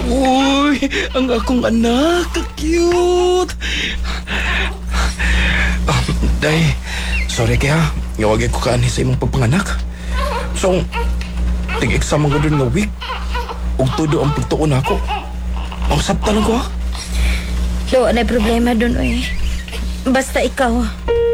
Uy, ang akong anak, ka-cute. Day, sorry kaya, ngawagay ko kaani sa imong pagpanganak. So, tig-exam ang gano'n nga week. Ug todo ang pagtuon ako. Ang sabta lang ko ha. Lo, na problema dun, oy. Basta ikaw,